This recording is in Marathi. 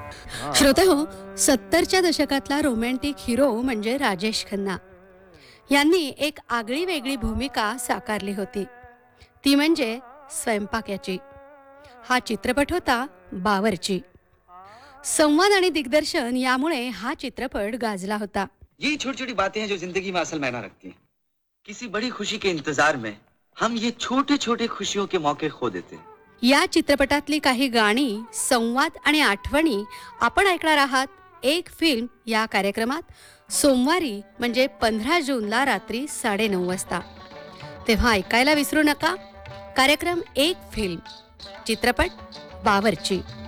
श्रोतेहो, 70च्या दशकातला रोमॅन्टिक हिरो म्हणजे राजेश खन्ना यांनी एक आगळी वेगळी भूमिका साकारली होती. ती म्हणजे स्वयंपाक्याची. हा चित्रपट होता बावर्ची. संवाद आणि दिग्दर्शन यामुळे हा चित्रपट गाजला होता. ये छोटी छोटी बातें हैं जो जिंदगी में असल मायना रखती हैं। किसी बड़ी खुशी के इंतजार में हम ये छोटे छोटे खुशियों के मौके खो देते हैं। या चित्रपटातली काही गाणी, संवाद आणि आठवणी आपण ऐकणार आहात एक फिल्म या कार्यक्रमात सोमवारी म्हणजे 15 जूनला रात्री 9:30 वाजता. तेव्हा ऐकायला विसरू नका. कार्यक्रम एक फिल्म, चित्रपट बावर्ची.